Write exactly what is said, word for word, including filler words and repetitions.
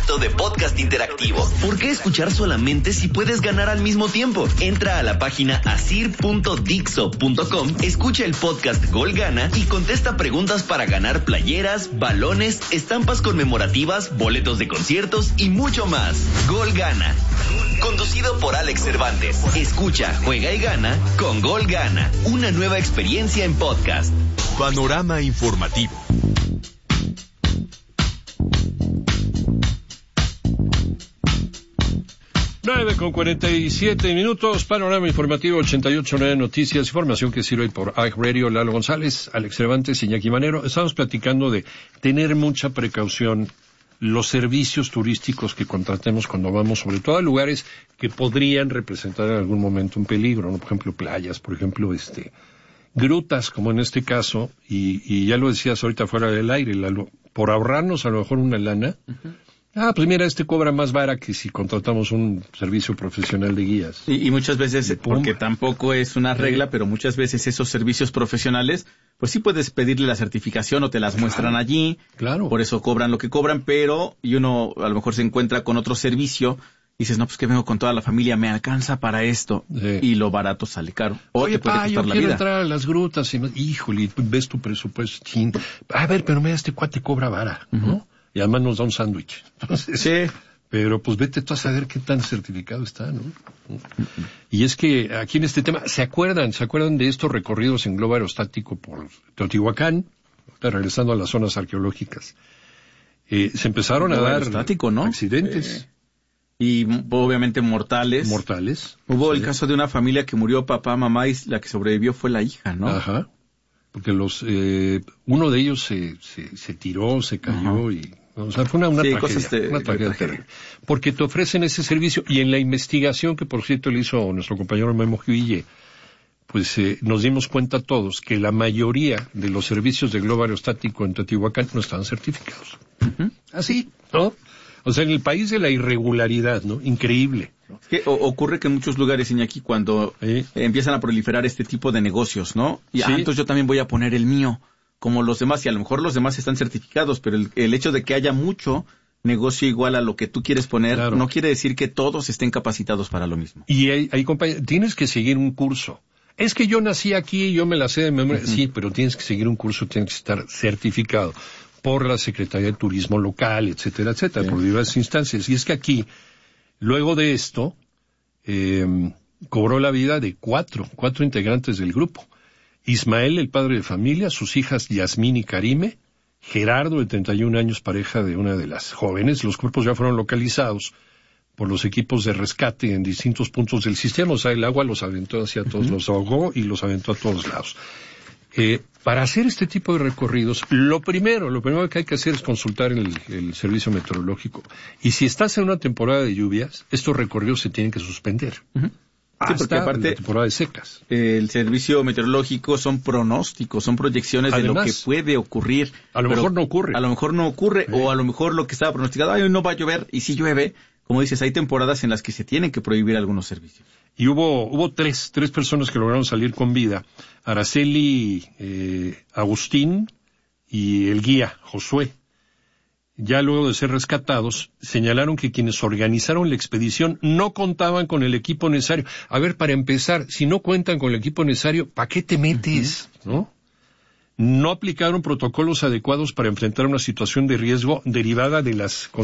formato de podcast interactivo. ¿Por qué escuchar solamente si puedes ganar al mismo tiempo? Entra a la página asir punto dixo punto com, escucha el podcast Gol Gana y contesta preguntas para ganar playeras, balones, estampas conmemorativas, boletos de conciertos y mucho más. Gol Gana. Conducido por Alex Cervantes. Escucha, juega y gana con Gol Gana. Una nueva experiencia en podcast. Panorama informativo. nueve con cuarenta y siete minutos, panorama informativo ochenta y ocho nueve Noticias, información que sirve por iHeartRadio. Lalo González, Alex Cervantes, Iñaki Manero. Estamos platicando de tener mucha precaución los servicios turísticos que contratemos cuando vamos, sobre todo a lugares que podrían representar en algún momento un peligro, ¿no? Por ejemplo, playas, por ejemplo, este, grutas, como en este caso, y, y ya lo decías ahorita fuera del aire, Lalo, por ahorrarnos a lo mejor una lana. Uh-huh. Ah, pues mira, este cobra más vara que si contratamos un servicio profesional de guías. Y, y muchas veces, porque tampoco es una regla, sí, pero muchas veces esos servicios profesionales, pues sí puedes pedirle la certificación o te las claro, muestran allí. Claro. Por eso cobran lo que cobran, pero y uno a lo mejor se encuentra con otro servicio y dices, no, pues que vengo con toda la familia, me alcanza para esto. Sí. Y lo barato sale caro. O Oye, te puede pa, costar yo la quiero vida. entrar a las grutas. Y, híjole, ves tu presupuesto. Chin. A ver, pero mira, este cuate cobra vara, ¿no? Uh-huh. Y además nos da un sándwich. Sí. Pero pues vete tú a saber qué tan certificado está, ¿no? Y es que aquí en este tema, ¿se acuerdan? ¿Se acuerdan de estos recorridos en globo aerostático por Teotihuacán? Regresando a las zonas arqueológicas. Eh, se empezaron a dar ¿no? accidentes. Eh, y obviamente mortales. Mortales. Hubo sí. el caso de una familia que murió papá, mamá, y la que sobrevivió fue la hija, ¿no? Ajá. Porque los, eh, uno de ellos se, se, se tiró, se cayó. Ajá. y, o sea, fue una, una sí, tragedia, cosas de, una tragedia de terrible. Porque te ofrecen ese servicio, y en la investigación que por cierto le hizo nuestro compañero Memo Giville, pues eh, nos dimos cuenta todos que la mayoría de los servicios de globo aerostático en Teotihuacán no estaban certificados. Uh-huh. Así, ¿no? O sea, en el país de la irregularidad, ¿no? Increíble. Es que o, ocurre que en muchos lugares, Iñaki, cuando ¿Sí? eh, empiezan a proliferar este tipo de negocios, ¿no? Y ¿Sí? ah, entonces yo también voy a poner el mío, como los demás, y a lo mejor los demás están certificados, pero el, el hecho de que haya mucho negocio igual a lo que tú quieres poner, claro, no quiere decir que todos estén capacitados para lo mismo. Y hay, hay compañeros, tienes que seguir un curso. Es que yo nací aquí y yo me la sé de memoria. Uh-huh. Sí, pero tienes que seguir un curso, tienes que estar certificado por la Secretaría de Turismo local, etcétera, etcétera, sí, por diversas instancias. Y es que aquí, luego de esto, eh, cobró la vida de cuatro, cuatro integrantes del grupo. Ismael, el padre de familia, sus hijas Yasmín y Karime, Gerardo, de treinta y un años, pareja de una de las jóvenes. Los cuerpos ya fueron localizados por los equipos de rescate en distintos puntos del sistema. O sea, el agua los aventó hacia todos, uh-huh, los ahogó y los aventó a todos lados. Eh, para hacer este tipo de recorridos, lo primero, lo primero que hay que hacer es consultar el, el servicio meteorológico. Y si estás en una temporada de lluvias, estos recorridos se tienen que suspender. Uh-huh. Sí, porque aparte, la temporada de secas. El servicio meteorológico son pronósticos, son proyecciones Además, de lo que puede ocurrir. A lo mejor no ocurre. A lo mejor no ocurre, ¿Eh? o a lo mejor lo que estaba pronosticado, ay, no va a llover, y si llueve, como dices, hay temporadas en las que se tienen que prohibir algunos servicios. Y hubo hubo tres, tres personas que lograron salir con vida. Araceli, eh, Agustín y el guía, Josué. Ya luego de ser rescatados, señalaron que quienes organizaron la expedición no contaban con el equipo necesario. A ver, para empezar, si no cuentan con el equipo necesario, ¿para qué te metes? Uh-huh. ¿No? No aplicaron protocolos adecuados para enfrentar una situación de riesgo derivada de las